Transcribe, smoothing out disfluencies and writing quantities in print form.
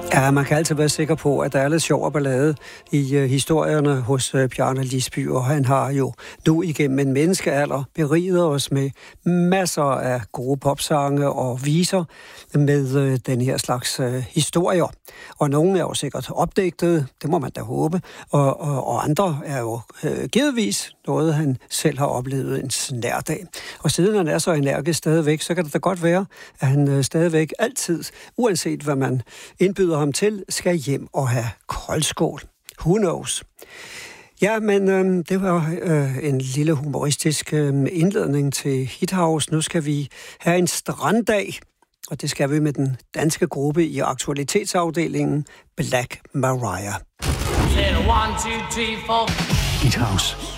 Ja, man kan altid være sikker på, at der er lidt sjov og ballade i historierne hos Bjarne Lisby, og han har jo nu igennem en menneskealder beriget os med masser af gode popsange og viser med den her slags historier. Og nogle er jo sikkert opdigtet, det må man da håbe, og andre er jo givetvis noget, han selv har oplevet en snært af. Og siden han er så energisk stadigvæk, så kan det da godt være, at han stadigvæk altid, uanset hvad man indbyder ham til, skal hjem og have koldskål. Who knows? Ja, men det var en lille humoristisk indledning til Hithouse. Nu skal vi have en stranddag, og det skal vi med den danske gruppe i aktualitetsafdelingen Black Mariah. Hithouse.